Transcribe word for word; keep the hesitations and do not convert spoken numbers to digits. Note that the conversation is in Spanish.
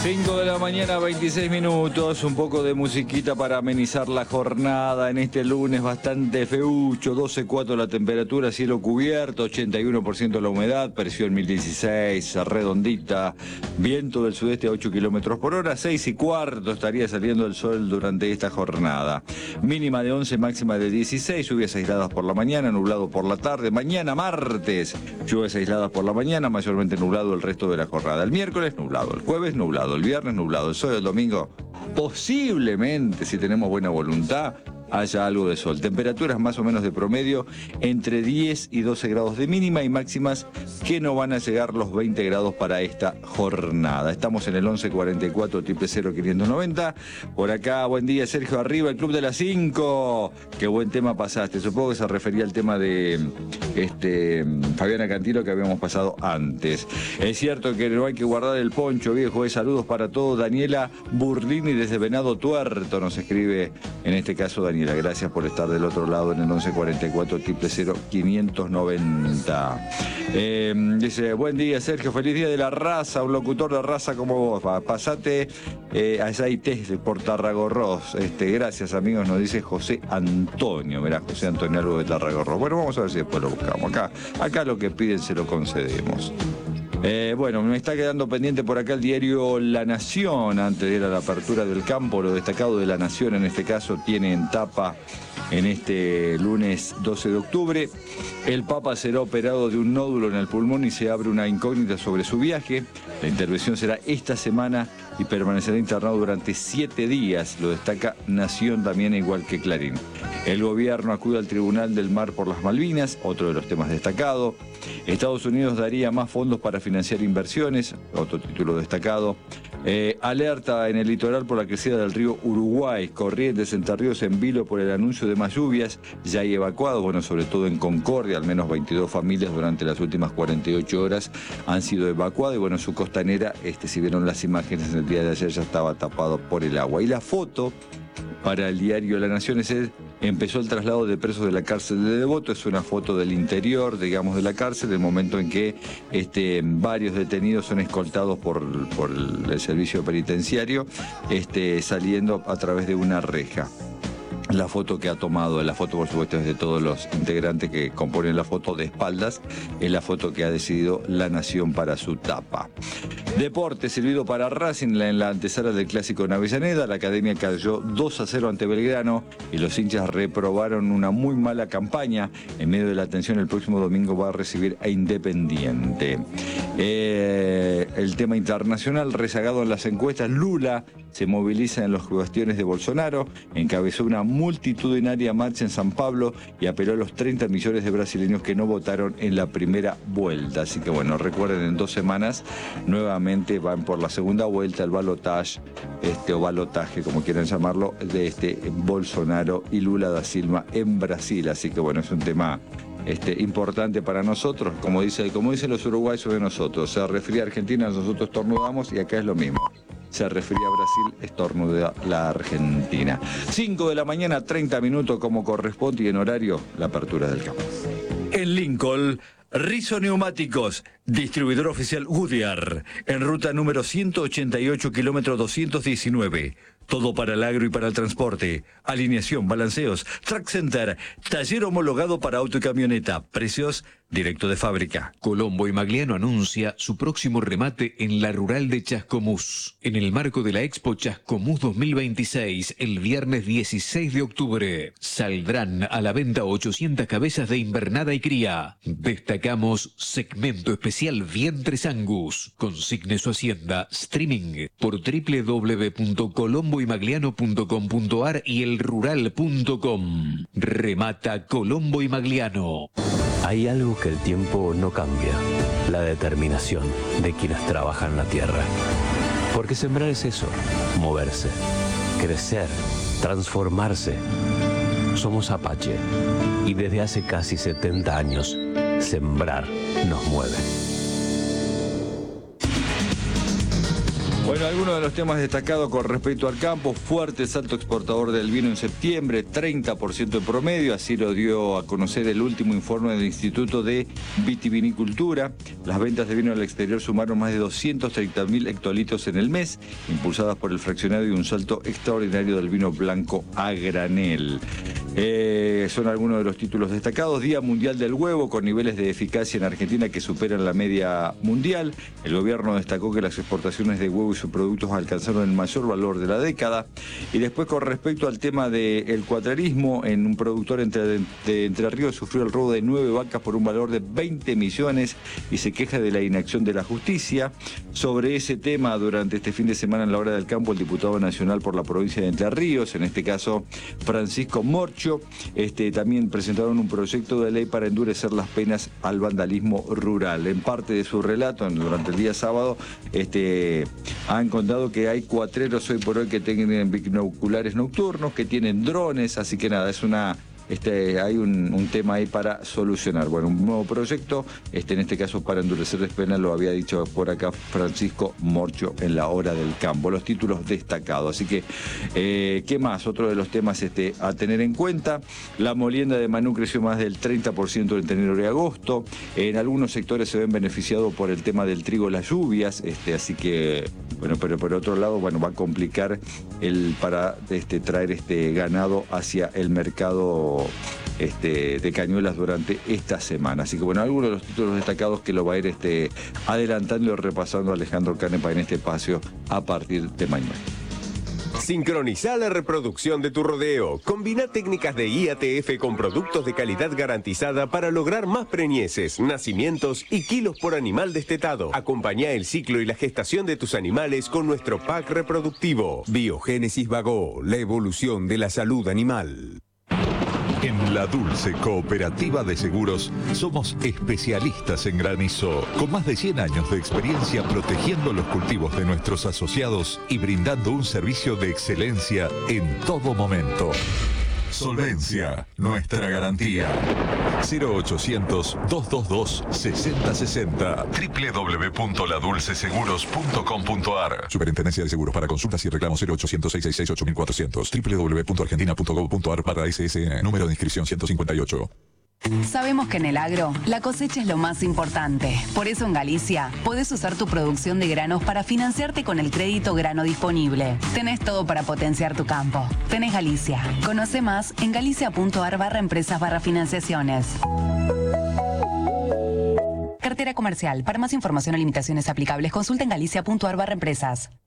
cinco de la mañana, veintiséis minutos, un poco de musiquita para amenizar la jornada en este lunes bastante feucho, doce coma cuatro la temperatura, cielo cubierto, ochenta y uno por ciento la humedad, presión mil dieciséis, redondita, viento del sudeste a ocho kilómetros por hora, seis y cuarto estaría saliendo el sol durante esta jornada. Mínima de once, máxima de dieciséis, lluvias aisladas por la mañana, nublado por la tarde, mañana martes, lluvias aisladas por la mañana, mayormente nublado el resto de la jornada. El miércoles nublado, el jueves nublado, el viernes nublado, el sol el domingo posiblemente, si tenemos buena voluntad, haya algo de sol. Temperaturas más o menos de promedio entre diez y doce grados de mínima y máximas que no van a llegar los veinte grados para esta jornada. Estamos en el once cuarenta y cuatro triple cero quinientos noventa. Por acá, buen día Sergio, arriba el Club de las cinco. Qué buen tema pasaste. Supongo que se refería al tema de este Fabiana Cantilo que habíamos pasado antes. Es cierto que no hay que guardar el poncho, viejo. Eh, saludos para todos. Daniela Burlini desde Venado Tuerto nos escribe, en este caso Daniela. Gracias por estar del otro lado en el once cuarenta y cuatro triple cero quinientos noventa. Eh, dice, buen día Sergio, feliz día de la raza, un locutor de raza como vos. Pasate eh, allá y test por Tarragorros. Este, gracias amigos, nos dice José Antonio. Mirá, José Antonio, algo de Tarragorros. Bueno, vamos a ver si después lo buscamos. Acá, acá lo que piden se lo concedemos. Eh, bueno, me está quedando pendiente por acá el diario La Nación, antes de ir a la apertura del campo, lo destacado de La Nación en este caso tiene en tapa en este lunes doce de octubre, el Papa será operado de un nódulo en el pulmón y se abre una incógnita sobre su viaje, la intervención será esta semana y permanecerá internado durante siete días, lo destaca Nación también igual que Clarín. El gobierno acude al Tribunal del Mar por las Malvinas, otro de los temas destacados. Estados Unidos daría más fondos para financiar inversiones, otro título destacado. Eh, alerta en el litoral por la crecida del río Uruguay, Corrientes, Entre Ríos, en vilo por el anuncio de más lluvias, ya hay evacuados, bueno, sobre todo en Concordia, al menos veintidós familias durante las últimas cuarenta y ocho horas han sido evacuadas y bueno, su costanera, este, si vieron las imágenes en el día de ayer, ya estaba tapado por el agua. Y la foto para el diario La Nación es el, empezó el traslado de presos de la cárcel de Devoto, es una foto del interior, digamos, de la cárcel, el momento en que este, varios detenidos son escoltados por, por el servicio penitenciario, este, saliendo a través de una reja. La foto que ha tomado, la foto por supuesto es de todos los integrantes que componen la foto de espaldas, es la foto que ha decidido La Nación para su tapa. Deporte servido para Racing en la antesala del Clásico de Avellaneda, la Academia cayó dos a cero ante Belgrano y los hinchas reprobaron una muy mala campaña. En medio de la tensión el próximo domingo va a recibir a Independiente. Eh, el tema internacional, rezagado en las encuestas, Lula se moviliza en las cuestiones de Bolsonaro, encabezó una multitudinaria marcha en San Pablo y apeló a los treinta millones de brasileños que no votaron en la primera vuelta. Así que bueno, recuerden, en dos semanas nuevamente van por la segunda vuelta el balotaje, este, o balotaje, como quieran llamarlo, de este Bolsonaro y Lula da Silva en Brasil. Así que bueno, es un tema Este, importante para nosotros, como dice, como dicen los uruguayos de nosotros, se resfría Argentina, nosotros estornudamos y acá es lo mismo. Se refería a Brasil, estornuda la Argentina. cinco de la mañana, treinta minutos como corresponde y en horario, la apertura del campo. En Lincoln, Rizzo Neumáticos, distribuidor oficial Goodyear, en ruta número ciento ochenta y ocho, kilómetro doscientos diecinueve. Todo para el agro y para el transporte. Alineación, balanceos, track center, taller homologado para auto y camioneta. Precios directo de fábrica. Colombo y Magliano anuncia su próximo remate en la rural de Chascomús. En el marco de la Expo Chascomús dos mil veintiséis, el viernes dieciséis de octubre, saldrán a la venta ochocientas cabezas de invernada y cría. Destacamos segmento especial Vientres Angus. Consigne su hacienda, streaming por doble u doble u doble u punto colombo y magliano punto com punto ar y el rural punto com. Remata Colombo y Magliano. Hay algo que el tiempo no cambia, la determinación de quienes trabajan la tierra. Porque sembrar es eso, moverse, crecer, transformarse. Somos Apache y desde hace casi setenta años, sembrar nos mueve. Bueno, algunos de los temas destacados con respecto al campo: fuerte salto exportador del vino en septiembre, treinta por ciento en promedio, así lo dio a conocer el último informe del Instituto de Vitivinicultura. Las ventas de vino al exterior sumaron más de doscientos treinta mil hectolitros en el mes, impulsadas por el fraccionado y un salto extraordinario del vino blanco a granel. Eh, son algunos de los títulos destacados. Día Mundial del Huevo, con niveles de eficacia en Argentina que superan la media mundial. El gobierno destacó que las exportaciones de huevo y sus productos alcanzaron el mayor valor de la década. Y después, con respecto al tema del cuatrarismo, en un productor entre, de Entre Ríos sufrió el robo de nueve vacas por un valor de veinte millones y se queja de la inacción de la justicia. Sobre ese tema, durante este fin de semana en la Hora del Campo, el diputado nacional por la provincia de Entre Ríos, en este caso Francisco Morcho, Este, también presentaron un proyecto de ley para endurecer las penas al vandalismo rural. En parte de su relato, durante el día sábado, este, han contado que hay cuatreros hoy por hoy que tienen binoculares nocturnos, que tienen drones, así que nada, es una... Este, hay un, un tema ahí para solucionar. Bueno, un nuevo proyecto, este, en este caso para endurecer las penas, lo había dicho por acá Francisco Morcho en la Hora del Campo. Los títulos destacados. Así que, eh, ¿qué más? Otro de los temas este, a tener en cuenta: la molienda de Manú creció más del treinta por ciento entre enero y agosto. En algunos sectores se ven beneficiados por el tema del trigo, las lluvias, este, así que, bueno, pero por otro lado, bueno, va a complicar el para este, traer este ganado hacia el mercado Este, de cañuelas durante esta semana. Así que bueno, algunos de los títulos destacados que lo va a ir este, adelantando y repasando Alejandro Canepa en este espacio a partir de mañana. Sincroniza la reproducción de tu rodeo. Combina técnicas de I A T F con productos de calidad garantizada para lograr más preñeces, nacimientos y kilos por animal destetado. Acompañá el ciclo y la gestación de tus animales con nuestro pack reproductivo. Biogénesis Vago, la evolución de la salud animal. En La Dulce Cooperativa de Seguros somos especialistas en granizo, con más de cien años de experiencia protegiendo los cultivos de nuestros asociados y brindando un servicio de excelencia en todo momento. Solvencia, nuestra garantía. cero ochocientos, doscientos veintidós, sesenta sesenta. doble u doble u doble u punto la dulce seguros punto com punto a r. Superintendencia de Seguros. Para consultas y reclamos cero ochocientos, seiscientos sesenta y seis, ocho mil cuatrocientos. doble u doble u doble u punto argentina punto gov punto a r barra S S N. Número de inscripción ciento cincuenta y ocho. Sabemos que en el agro la cosecha es lo más importante. Por eso en Galicia podés usar tu producción de granos para financiarte con el crédito grano disponible. Tenés todo para potenciar tu campo. Tenés Galicia. Conoce más en galicia punto a r barra empresas barra financiaciones. Cartera comercial. Para más información o limitaciones aplicables, consulta en galicia punto a r barra empresas.